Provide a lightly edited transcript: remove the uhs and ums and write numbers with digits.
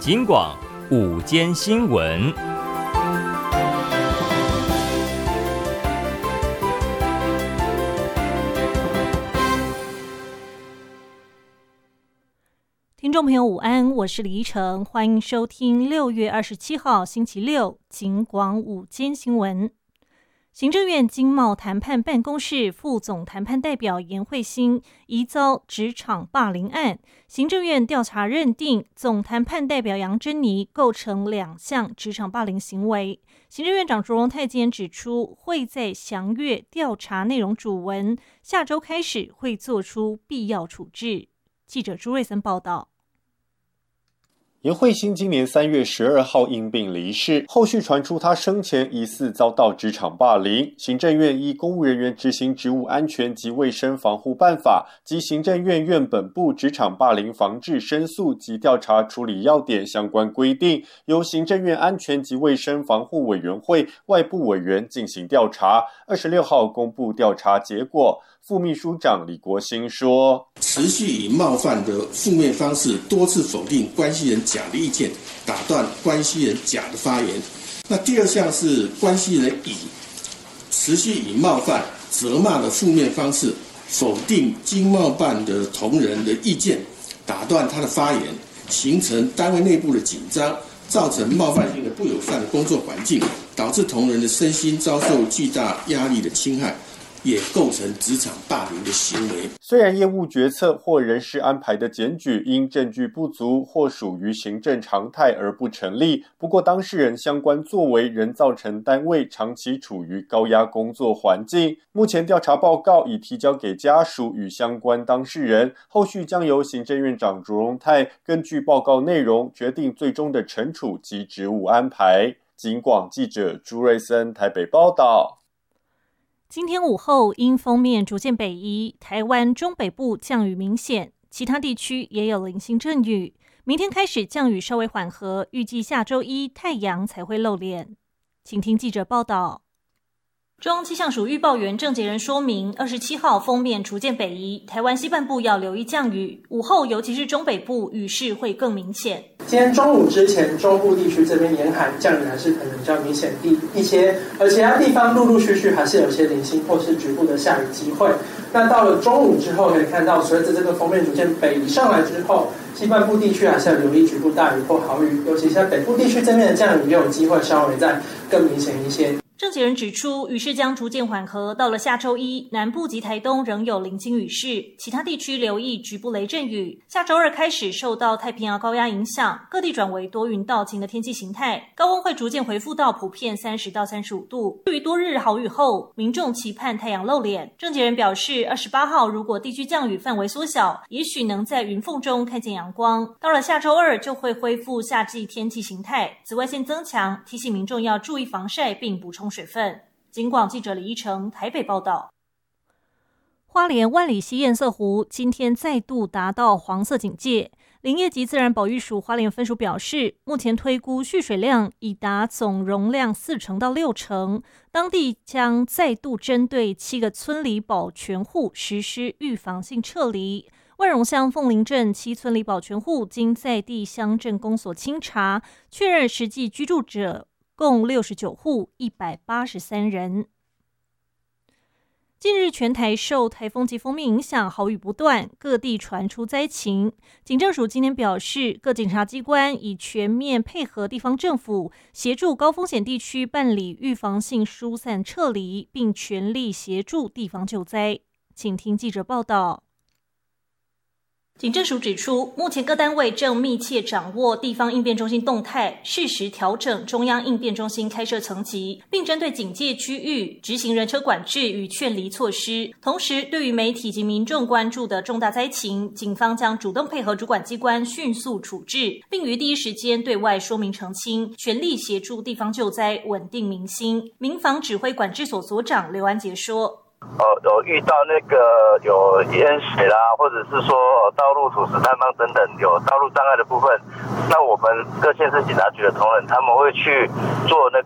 警广午间新闻。 听众朋友午安，我是李依晨，欢迎收听6月27号星期六警广午间新闻。行政院经贸谈判办公室副总谈判代表颜慧欣疑遭职场霸凌案，行政院调查认定总谈判代表杨珍妮构成2项职场霸凌行为。行政院长卓荣泰今天指出，会在详阅调查内容主文，下周开始会做出必要处置。记者朱瑞森报道。 颜慧欣今年3月12号因病离世，后续传出她生前疑似遭到职场霸凌。行政院依《公务人员执行职务安全及卫生防护办法》及行政院院本部职场霸凌防治申诉及调查处理要点相关规定，由行政院安全及卫生防护委员会外部委员进行调查。26号公布调查结果。副秘书长李国兴说， 持续以冒犯的负面方式多次否定关系人甲的意见，打断关系人甲的发言。那第2项是关系人乙持续以冒犯、责骂的负面方式否定经贸办的同仁的意见，打断他的发言，形成单位内部的紧张，造成冒犯性的不友善的工作环境，导致同仁的身心遭受巨大压力的侵害，也构成职场霸凌的行为。 虽然业务决策或人事安排的检举因证据不足或属于行政常态而不成立，不过当事人相关作为仍造成单位长期处于高压工作环境。目前调查报告已提交给家属与相关当事人，后续将由行政院长卓荣泰根据报告内容决定最终的惩处及职务安排。警广记者朱瑞森台北报道。 今天午后，因锋面逐渐北移，台湾中北部降雨明显，其他地区也有零星阵雨。明天开始降雨稍微缓和，预计下周一太阳才会露脸。请听记者报道。中央气象署预报员郑杰仁说明，27号锋面逐渐北移，台湾西半部要留意降雨，午后尤其是中北部雨势会更明显。 今天中午之前，中部地区这边沿海降雨还是可能比较明显一些，而其他地方陆陆续续还是有些零星或是局部的下雨机会。那到了中午之后，可以看到随着这个锋面逐渐北移上来之后，西半部地区还是要留意局部大雨或豪雨，尤其是在北部地区这边的降雨也有机会稍微再更明显一些。 郑杰仁指出，雨势将逐渐缓和，到了下周一，南部及台东仍有零星雨势，其他地区留意局部雷阵雨。下周2开始，受到太平洋高压影响，各地转为多云到晴的天气形态，高温会逐渐恢复到普遍30到35度。对于多日豪雨后，民众期盼太阳露脸。郑杰仁表示，28号如果地区降雨范围缩小，也许能在云缝中看见阳光。到了下周2就会恢复夏季天气形态，紫外线增强，提醒民众要注意防晒并补充水分。警广记者李依成台北报道。花莲万里溪堰塞湖今天再度达到黄色警戒，林业及自然保育署花莲分署表示，目前推估蓄水量已达总容量40%到60%，当地将再度针对7个村里保全户实施预防性撤离。万荣乡凤林镇7村里保全户经在地乡镇公所清查，确认实际居住者共69户183人。近日全台受台风及锋面影响，豪雨不断，各地传出灾情。警政署今天表示，各警察机关已全面配合地方政府，协助高风险地区办理预防性疏散撤离，并全力协助地方救灾。请听记者报道。警政署指出，目前各单位正密切掌握地方应变中心动态，适时调整中央应变中心开设层级，并针对警戒区域执行人车管制与劝离措施。同时，对于媒体及民众关注的重大灾情，警方将主动配合主管机关迅速处置，并于第一时间对外说明澄清，全力协助地方救灾，稳定民心。民防指挥管制所所长刘安杰说， 有遇到那个有淹水啦，或者是说道路土石坍方等等有道路障碍的部分，那我们各县市警察局的同仁他们会去做那